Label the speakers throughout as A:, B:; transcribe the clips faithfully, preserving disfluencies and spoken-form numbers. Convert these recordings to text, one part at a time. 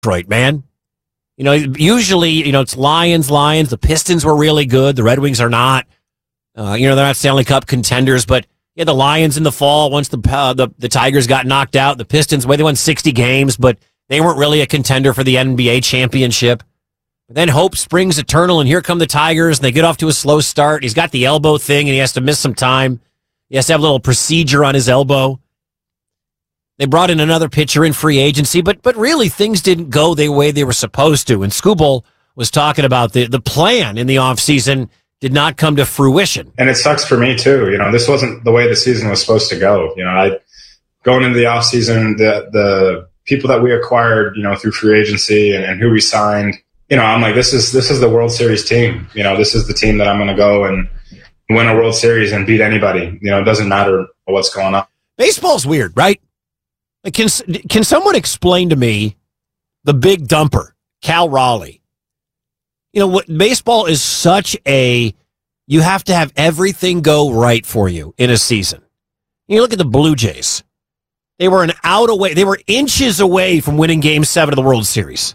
A: Detroit, man. You know, usually, you know, it's Lions, Lions. The Pistons were really good. The Red Wings are not. Uh, you know, they're not Stanley Cup contenders, but yeah, the Lions in the fall, once the, uh, the the Tigers got knocked out, the Pistons, well, they won sixty games, but they weren't really a contender for the N B A championship. But then hope springs eternal, and here come the Tigers, and they get off to a slow start. He's got the elbow thing, and he has to miss some time. He has to have a little procedure on his elbow. They brought in another pitcher in free agency, but but really things didn't go the way they were supposed to. And Skubal was talking about the, the plan in the offseason did not come to fruition.
B: And it sucks for me too. You know, this wasn't the way the season was supposed to go. You know, I going into the offseason, the the people that we acquired, you know, through free agency and, and who we signed, you know, I'm like, this is this is the World Series team. You know, this is the team that I'm going to go and win a World Series and beat anybody. You know, it doesn't matter what's going on.
A: Baseball's weird, right? Like, can can someone explain to me the big dumper, Cal Raleigh? You know, what baseball is such a, you have to have everything go right for you in a season. You look at the Blue Jays. They were an out away. They were inches away from winning Game seven of the World Series.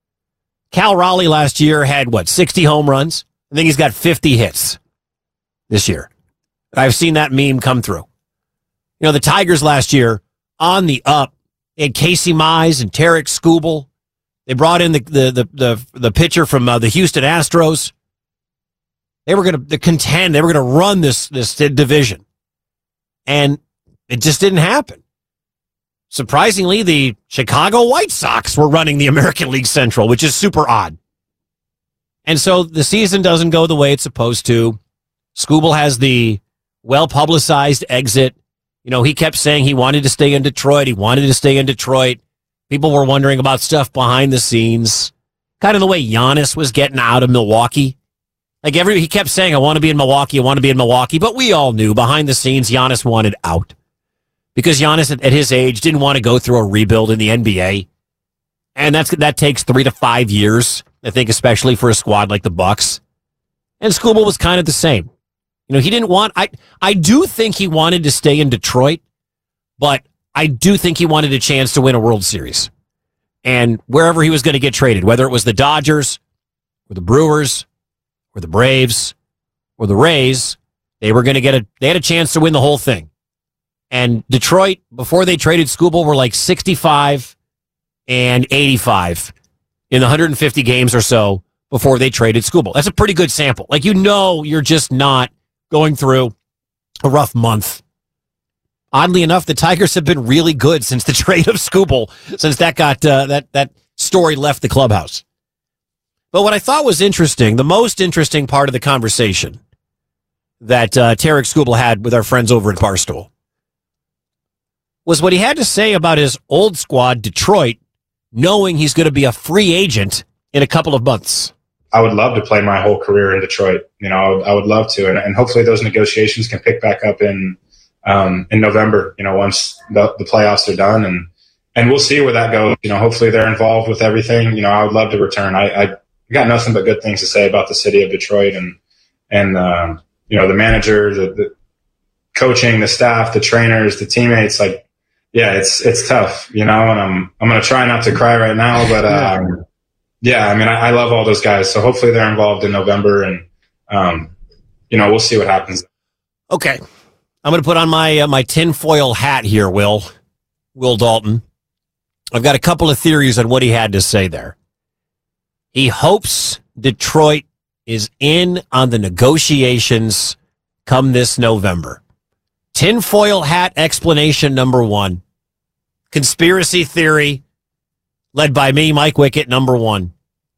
A: Cal Raleigh last year had, what, sixty home runs? I think he's got fifty hits this year. I've seen that meme come through. You know, the Tigers last year, on the up. They had Casey Mize and Tarek Skubal. They brought in the the the the, the pitcher from uh, the Houston Astros. They were going to contend. They were going to run this this division, and it just didn't happen. Surprisingly, the Chicago White Sox were running the American League Central, which is super odd. And so the season doesn't go the way it's supposed to. Skubal has the well-publicized exit. You know, he kept saying he wanted to stay in Detroit. He wanted to stay in Detroit. People were wondering about stuff behind the scenes. Kind of the way Giannis was getting out of Milwaukee. Like every, he kept saying, I want to be in Milwaukee, I want to be in Milwaukee. But we all knew behind the scenes, Giannis wanted out. Because Giannis, at, at his age, didn't want to go through a rebuild in the N B A. And that's that takes three to five years, I think, especially for a squad like the Bucks. And Skubal was kind of the same. You know, he didn't want, I, I do think he wanted to stay in Detroit, but I do think he wanted a chance to win a World Series. And wherever he was going to get traded, whether it was the Dodgers or the Brewers or the Braves or the Rays, they were going to get a, they had a chance to win the whole thing. And Detroit, before they traded Skubal, were like sixty-five and eighty-five in the one hundred fifty games or so before they traded Skubal. That's a pretty good sample. Like, you know, you're just not going through a rough month. Oddly enough, the Tigers have been really good since the trade of Skubal, since that got uh, that that story left the clubhouse. But what I thought was interesting, the most interesting part of the conversation that uh, Tarek Skubal had with our friends over at Barstool was what he had to say about his old squad, Detroit, knowing he's going to be a free agent in a couple of months.
B: I would love to play my whole career in Detroit. You know, I would, I would love to. And, and hopefully those negotiations can pick back up in um, in November, you know, once the, the playoffs are done. And, and we'll see where that goes. You know, hopefully they're involved with everything. You know, I would love to return. I, I got nothing but good things to say about the city of Detroit and, and um, you know, the manager, the, the coaching, the staff, the trainers, the teammates. Like, yeah, it's it's tough, you know, and I'm I'm going to try not to cry right now. But, um, yeah, I mean, I, I love all those guys. So hopefully they're involved in November and, um, you know, we'll see what happens.
A: Okay. I'm going to put on my uh, my tinfoil hat here, Will. Will Dalton. I've got a couple of theories on what he had to say there. He hopes Detroit is in on the negotiations come this November. Tinfoil hat explanation number one. Conspiracy theory led by me, Mike Wickett, number one.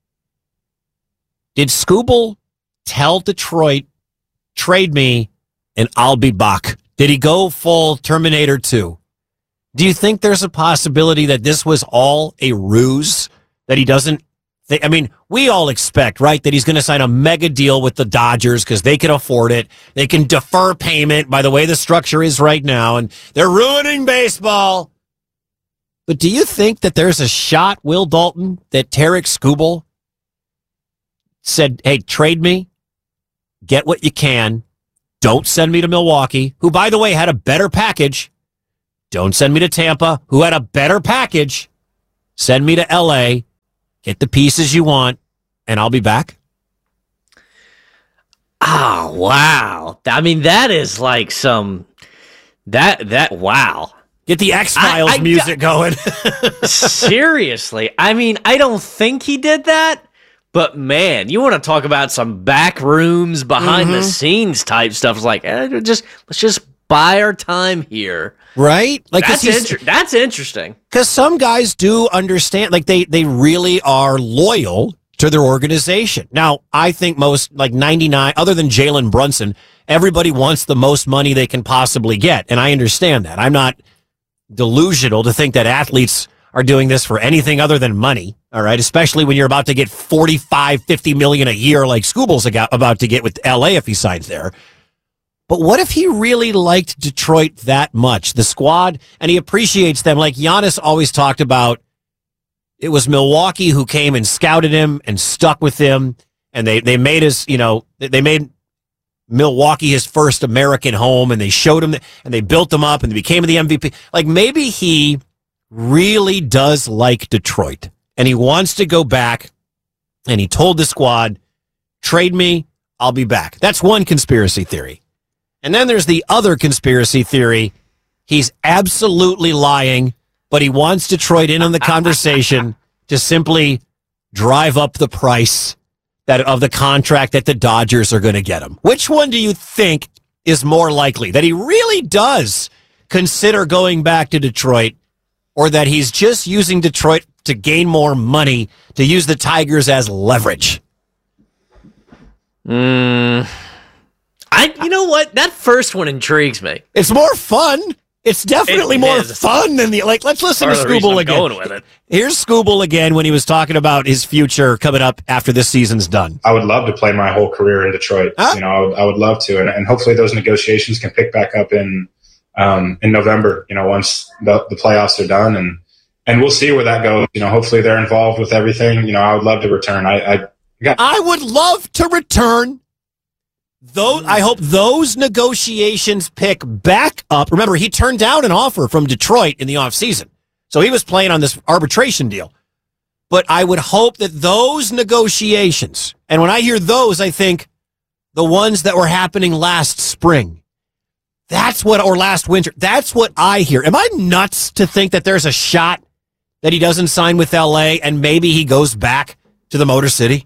A: Did Skubal tell Detroit, trade me and I'll be back? Did he go full Terminator two? Do you think there's a possibility that this was all a ruse? That he doesn't think, I mean, we all expect, right, that he's going to sign a mega deal with the Dodgers because they can afford it. They can defer payment by the way the structure is right now, and they're ruining baseball. But do you think that there's a shot, Will Dalton, that Tarek Skubal said, hey, trade me, get what you can, don't send me to Milwaukee, who, by the way, had a better package. Don't send me to Tampa, who had a better package. Send me to L A, get the pieces you want, and I'll be back?
C: Oh, wow. I mean, that is like some, that, that, wow.
A: Get the X-Files I, I, music going.
C: Seriously. I mean, I don't think he did that, but man, you want to talk about some back rooms, behind mm-hmm. the scenes type stuff. It's like, eh, just, let's just buy our time here.
A: Right? Like
C: that's, inter- that's interesting.
A: Because some guys do understand, like they, they really are loyal to their organization. Now, I think most, like ninety-nine, other than Jalen Brunson, everybody wants the most money they can possibly get. And I understand that. I'm not delusional to think that athletes are doing this for anything other than money. All right. Especially when you're about to get forty-five, fifty million a year, like Scooble's about to get with L A if he signs there. But what if he really liked Detroit that much, the squad, and he appreciates them? Like Giannis always talked about, it was Milwaukee who came and scouted him and stuck with him, and they, they made his, you know, they made Milwaukee his first American home, and they showed him, and they built him up, and they became the M V P. Like maybe he really does like Detroit, and he wants to go back, and he told the squad, trade me, I'll be back. That's one conspiracy theory. And then there's the other conspiracy theory. He's absolutely lying, but he wants Detroit in on the conversation to simply drive up the price that of the contract that the Dodgers are going to get him. Which one do you think is more likely? That he really does consider going back to Detroit, or that he's just using Detroit to gain more money, to use the Tigers as leverage?
C: Hmm. I, you know what? That first one intrigues me.
A: It's more fun. It's definitely it, it more is. fun than the, like, let's listen Part to Scooble again.
C: Going with it.
A: Here's Scooble again when he was talking about his future coming up after this season's done.
B: I would love to play my whole career in Detroit. Huh? You know, I would, I would love to. And, and hopefully those negotiations can pick back up in, um, in November, you know, once the, the playoffs are done, and, and we'll see where that goes. You know, hopefully they're involved with everything. You know, I would love to return. I, I got,
A: I would love to return. Those, I hope those negotiations pick back up. Remember, he turned down an offer from Detroit in the offseason. So he was playing on this arbitration deal. But I would hope that those negotiations, and when I hear those, I think the ones that were happening last spring. That's what, or last winter. That's what I hear. Am I nuts to think that there's a shot that he doesn't sign with L A and maybe he goes back to the Motor City?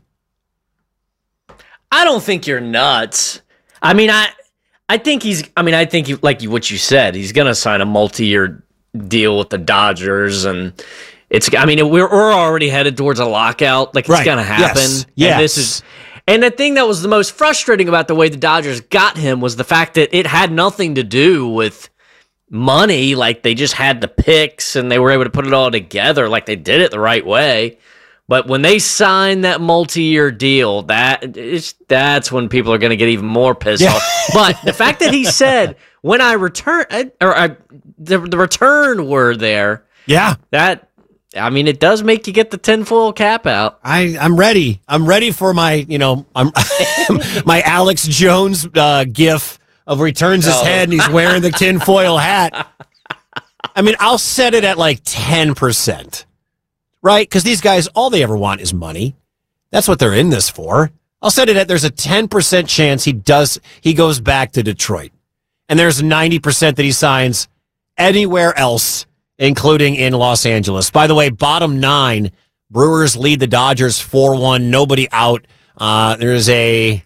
C: I don't think you're nuts. I mean, I I think he's, I mean, I think, you, like you, what you said, he's going to sign a multi-year deal with the Dodgers, and it's, I mean, we're, we're already headed towards a lockout. Like, it's right. going to happen.
A: Yes. yes.
C: And this is, and the thing that was the most frustrating about the way the Dodgers got him was the fact that it had nothing to do with money. Like, they just had the picks, and they were able to put it all together. Like, they did it the right way. But when they sign that multi-year deal, that is, that's when people are going to get even more pissed yeah. off. But the fact that he said, when I return, or I, the, the return word there,
A: yeah,
C: that, I mean, it does make you get the tinfoil cap out.
A: I, I'm ready. I'm ready for my, you know, I'm, my Alex Jones uh, gif of returns his oh. head and he's wearing the tinfoil hat. I mean, I'll set it at like ten percent. Right? Because these guys, all they ever want is money. That's what they're in this for. I'll set it at there's a ten percent chance he does, he goes back to Detroit. And there's ninety percent that he signs anywhere else, including in Los Angeles. By the way, bottom nine, Brewers lead the Dodgers four one, nobody out. Uh, there's a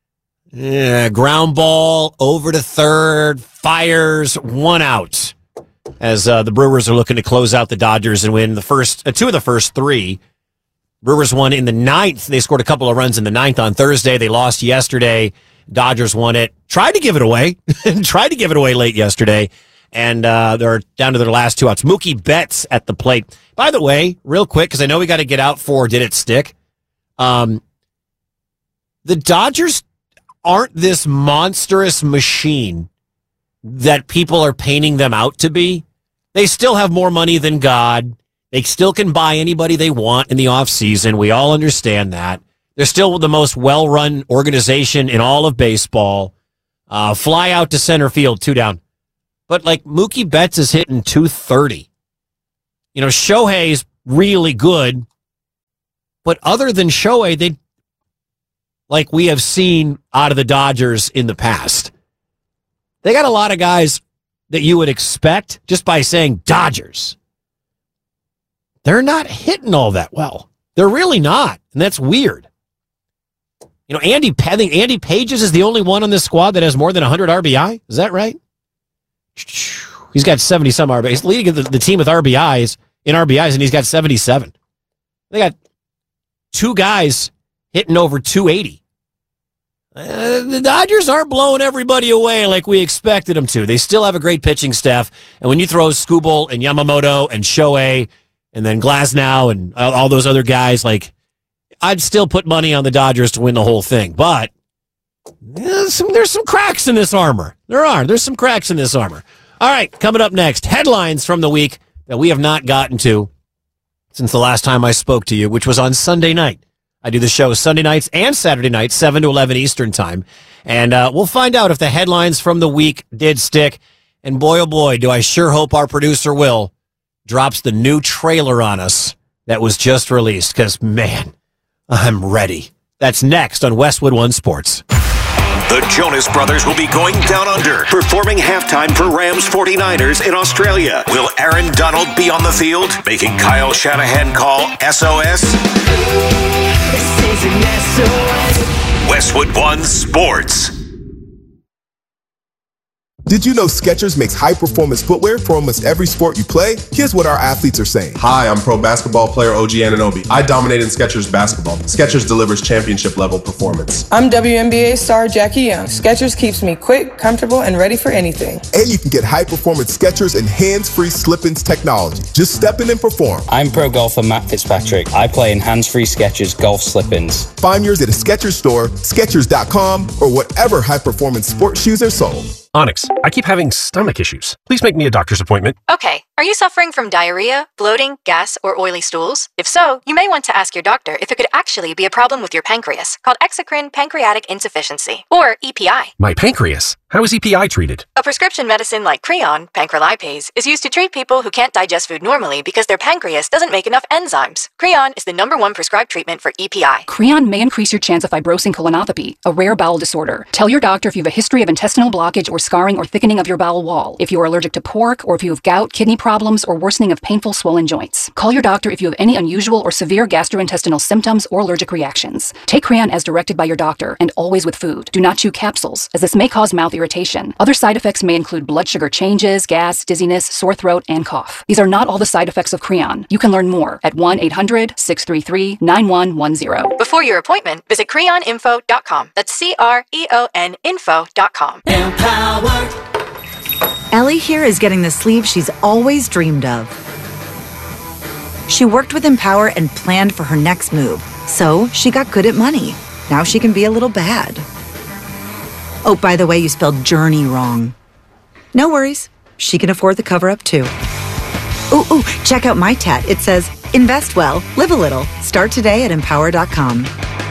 A: uh, ground ball over to third, fires, one out. As uh, the Brewers are looking to close out the Dodgers and win the first uh, two of the first three. Brewers won in the ninth. They scored a couple of runs in the ninth on Thursday. They lost yesterday. Dodgers won it. Tried to give it away. Tried to give it away late yesterday. And uh, they're down to their last two outs. Mookie Betts at the plate. By the way, real quick, because I know we got to get out for Did It Stick? Um, the Dodgers aren't this monstrous machine that people are painting them out to be. They still have more money than God. They still can buy anybody they want in the offseason. We all understand that. They're still the most well-run organization in all of baseball. Uh, fly out to center field, two down. But, like, Mookie Betts is hitting two thirty. You know, Shohei's really good, But other than Shohei, they like we have seen out of the Dodgers in the past, they got a lot of guys that you would expect just by saying Dodgers. They're not hitting all that well. They're really not, and that's weird. You know, Andy, I think Andy Pages is the only one on this squad that has more than one hundred R B I. Is that right? He's got seventy-some R B Is. He's leading the, the team with R B Is, in R B Is, and he's got seventy-seven. They got two guys hitting over two eighty. Uh, the Dodgers aren't blowing everybody away like we expected them to. They still have a great pitching staff, and when you throw Skubal and Yamamoto and Shohei and then Glasnow and all, all those other guys, like, I'd still put money on the Dodgers to win the whole thing. But there's some, there's some cracks in this armor. There are. There's some cracks in this armor. All right, coming up next, headlines from the week that we have not gotten to since the last time I spoke to you, which was on Sunday night. I do the show Sunday nights and Saturday nights, seven to eleven Eastern time. And uh, we'll find out if the headlines from the week did stick. And boy, oh boy, do I sure hope our producer, Will, drops the new trailer on us that was just released. Because, man, I'm ready. That's next on Westwood One Sports.
D: The Jonas Brothers will be going down under, performing halftime for Rams forty-niners in Australia. Will Aaron Donald be on the field, making Kyle Shanahan call S O S? This is an S O S. Westwood One Sports.
E: Did you know Skechers makes high-performance footwear for almost every sport you play? Here's what our athletes are saying.
F: Hi, I'm pro basketball player O G Anunoby. I dominate in Skechers basketball. Skechers delivers championship-level performance.
G: I'm W N B A star Jackie Young. Skechers keeps me quick, comfortable, and ready for anything.
E: And you can get high-performance Skechers and hands-free slip-ins technology. Just step in and perform.
H: I'm pro golfer Matt Fitzpatrick. I play in hands-free Skechers golf slip-ins.
E: Find yours at a Skechers store, Skechers dot com, or whatever high-performance sports shoes are sold.
I: Onyx, I keep having stomach issues. Please make me a doctor's appointment.
J: Okay. Are you suffering from diarrhea, bloating, gas, or oily stools? If so, you may want to ask your doctor if it could actually be a problem with your pancreas, called exocrine pancreatic insufficiency, or E P I.
I: My pancreas? How is E P I treated?
J: A prescription medicine like Creon, pancrelipase, is used to treat people who can't digest food normally because their pancreas doesn't make enough enzymes. Creon is the number one prescribed treatment for E P I.
K: Creon may increase your chance of fibrosing colonopathy, a rare bowel disorder. Tell your doctor if you have a history of intestinal blockage or scarring or thickening of your bowel wall, if you are allergic to pork, or if you have gout, kidney problems, or worsening of painful swollen joints. Call your doctor if you have any unusual or severe gastrointestinal symptoms or allergic reactions. Take Creon as directed by your doctor, and always with food. Do not chew capsules, as this may cause mouth irritation. Other side effects may include blood sugar changes, gas, dizziness, sore throat, and cough. These are not all the side effects of Creon. You can learn more at one eight hundred, six three three, nine one one zero.
J: Before your appointment, visit creon info dot com. That's C R E O N info dot com.
L: Empowered. Ellie here is getting the sleeve she's always dreamed of. She worked with Empower and planned for her next move, so she got good at money. Now she can be a little bad. Oh, by the way, you spelled journey wrong. No worries. She can afford the cover-up, too. Ooh, ooh, check out my tat. It says, invest well, live a little. Start today at empower dot com.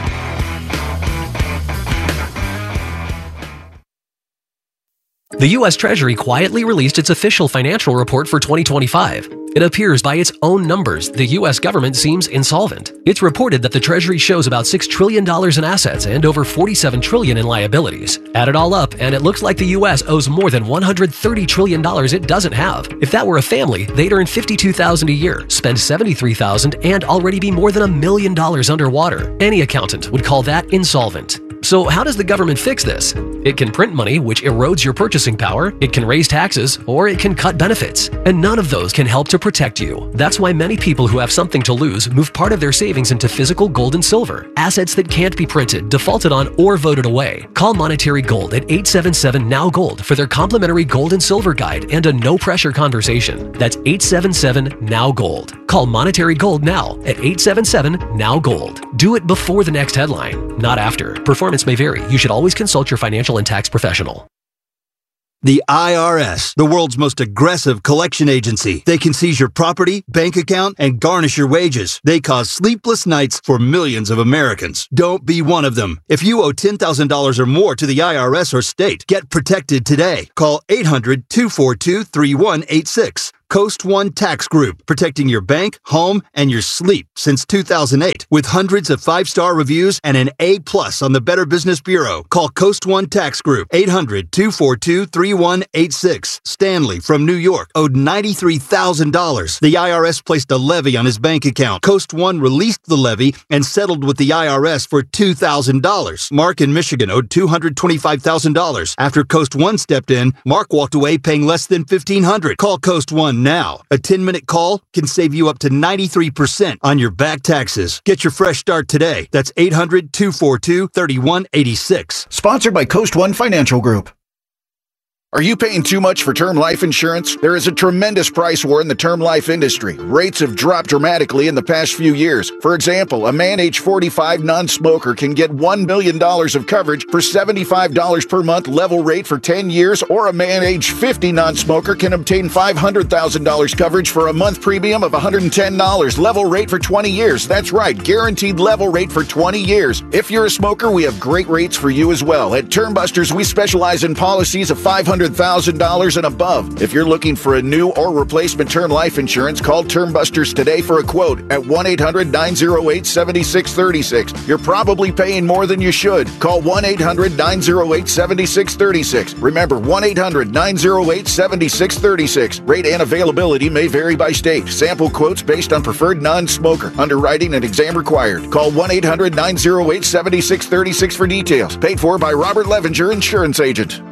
M: The U S Treasury quietly released its official financial report for twenty twenty-five. It appears by its own numbers, the U S government seems insolvent. It's reported that the Treasury shows about six trillion dollars in assets and over forty-seven trillion dollars in liabilities. Add it all up, and it looks like the U S owes more than one hundred thirty trillion dollars it doesn't have. If that were a family, they'd earn fifty-two thousand dollars a year, spend seventy-three thousand dollars, and already be more than a million dollars underwater. Any accountant would call that insolvent. So how does the government fix this? It can print money, which erodes your purchasing power, it can raise taxes, or it can cut benefits. And none of those can help to protect you. That's why many people who have something to lose move part of their savings into physical gold and silver, assets that can't be printed, defaulted on, or voted away. Call Monetary Gold at eight seven seven, N O W Gold for their complimentary gold and silver guide and a no-pressure conversation. That's eight seven seven, N O W Gold. Call Monetary Gold now at eight seven seven, N O W Gold. Do it before the next headline, not after. Performance may vary. You should always consult your financial and tax professional.
N: The I R S, the world's most aggressive collection agency. They can seize your property, bank account, and garnish your wages. They cause sleepless nights for millions of Americans. Don't be one of them. If you owe ten thousand dollars or more to the I R S or state, get protected today. Call eight hundred, two four two, three one eight six. Coast One Tax Group, protecting your bank, home, and your sleep since two thousand eight. With hundreds of five-star reviews and an A plus on the Better Business Bureau. Call Coast One Tax Group, eight hundred, two four two, three one eight six. Stanley from New York owed ninety-three thousand dollars. The I R S placed a levy on his bank account. Coast One released the levy and settled with the I R S for two thousand dollars. Mark in Michigan owed two hundred twenty-five thousand dollars. After Coast One stepped in, Mark walked away paying less than fifteen hundred dollars. Call Coast One now. A ten-minute call can save you up to ninety-three percent on your back taxes. Get your fresh start today. That's eight hundred, two four two, three one eight six.
O: Sponsored by Coast One Financial Group. Are you paying too much for term life insurance? There is a tremendous price war in the term life industry. Rates have dropped dramatically in the past few years. For example, a man age forty-five non-smoker can get one million dollars of coverage for seventy-five dollars per month level rate for ten years, or a man age fifty non-smoker can obtain five hundred thousand dollars coverage for a month premium of one hundred ten dollars level rate for twenty years. That's right, guaranteed level rate for twenty years. If you're a smoker, we have great rates for you as well. At Term Busters, we specialize in policies of five hundred thousand dollars and above. If you're looking for a new or replacement term life insurance, call Term Busters today for a quote at one eight hundred, nine oh eight, seven six three six. You're probably paying more than you should. Call one eight hundred, nine oh eight, seven six three six. Remember, one eight hundred, nine oh eight, seven six three six. Rate and availability may vary by state. Sample quotes based on preferred non-smoker. Underwriting and exam required. Call one eight hundred, nine oh eight, seven six three six for details. Paid for by Robert Levenger, Insurance Agent.